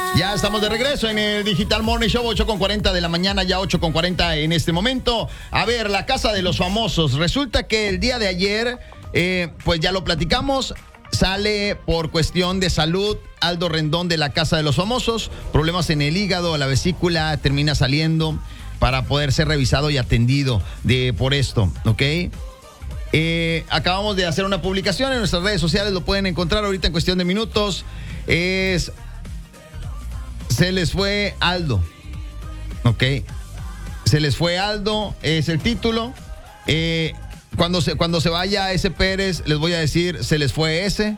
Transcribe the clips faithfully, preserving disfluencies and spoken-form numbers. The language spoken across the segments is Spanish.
Ya estamos de regreso en el Digital Morning Show, ocho con cuarenta de la mañana, ya ocho con cuarenta en este momento. A ver, la casa de los famosos. Resulta que el día de ayer, eh, pues ya lo platicamos, sale por cuestión de salud Aldo Rendón de la casa de los famosos. Problemas en el hígado, la vesícula, termina saliendo para poder ser revisado y atendido de, por esto, ¿ok? Eh, acabamos de hacer una publicación en nuestras redes sociales, lo pueden encontrar ahorita en cuestión de minutos. Es... Se les fue Aldo, ¿ok? Se les fue Aldo, es el título. Eh, cuando, se, cuando se vaya ese Pérez, les voy a decir, se les fue ese.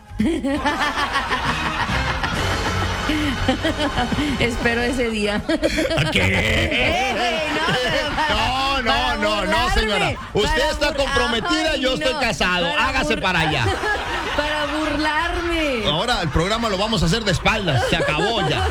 Espero ese día. ¿Qué? No, no, no, no, señora. Usted está comprometida, yo estoy casado. Hágase para allá. Para burlarme. Ahora el programa lo vamos a hacer de espaldas. Se acabó ya.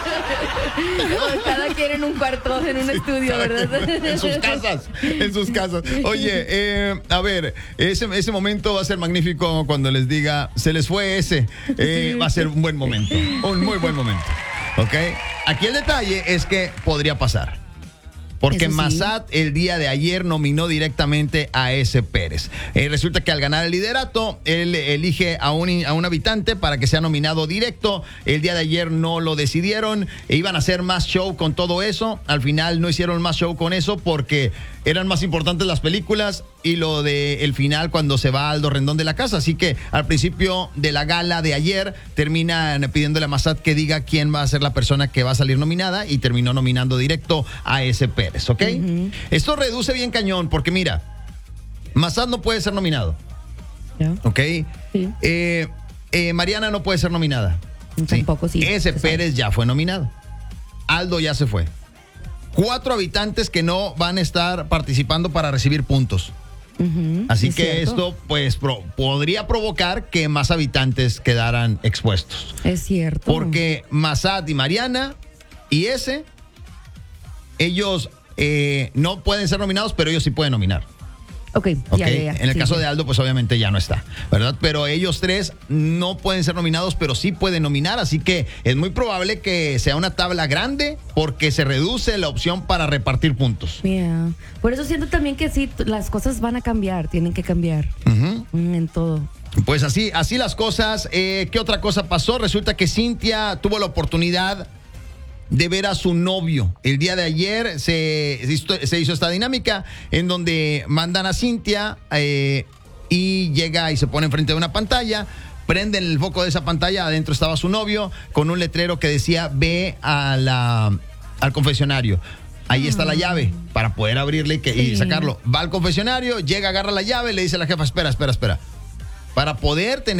Cada quien en un cuarto, en un sí, estudio, ¿verdad? En sus casas, en sus casas. Oye, eh, a ver, ese, ese momento va a ser magnífico cuando les diga, se les fue ese. Eh, va a ser un buen momento, un muy buen momento. ¿Ok? Aquí el detalle es que podría pasar. Porque sí. Massad el día de ayer nominó directamente a ese Pérez. Eh, resulta que al ganar el liderato, él elige a un, a un habitante para que sea nominado directo. El día de ayer no lo decidieron. E iban a hacer más show con todo eso. Al final no hicieron más show con eso porque eran más importantes las películas y lo de el final cuando se va Aldo Rendón de la casa. Así que al principio de la gala de ayer terminan pidiéndole a Massad que diga quién va a ser la persona que va a salir nominada y terminó nominando directo a ese Pérez, ¿ok? Uh-huh. Esto reduce bien cañón porque mira, Massad no puede ser nominado, yeah. ¿ok? Sí. Eh, eh, Mariana no puede ser nominada. Tampoco, sí. Ese Pérez ya fue nominado. Aldo ya se fue. Cuatro habitantes que no van a estar participando para recibir puntos. Uh-huh, Así que cierto. Esto pues pro, podría provocar que más habitantes quedaran expuestos. Es cierto. Porque Massad y Mariana y ese, ellos eh, no pueden ser nominados, pero ellos sí pueden nominar. Ok, okay. Ya, ya, ya. En el sí, caso sí. de Aldo, pues obviamente ya no está, ¿verdad? Pero ellos tres no pueden ser nominados, pero sí pueden nominar, así que es muy probable que sea una tabla grande porque se reduce la opción para repartir puntos. Yeah. Por eso siento también que sí, las cosas van a cambiar, tienen que cambiar uh-huh. en todo. Pues así, así las cosas. Eh, ¿Qué otra cosa pasó? Resulta que Cintia tuvo la oportunidad de ver a su novio. El día de ayer se, se hizo esta dinámica en donde mandan a Cintia eh, y llega y se pone enfrente de una pantalla, prenden el foco de esa pantalla, adentro estaba su novio con un letrero que decía ve a la, al confesionario. Ahí está la llave para poder abrirle y, que, sí. y sacarlo. Va al confesionario, llega, agarra la llave, le dice a la jefa, espera, espera, espera. Para poder tener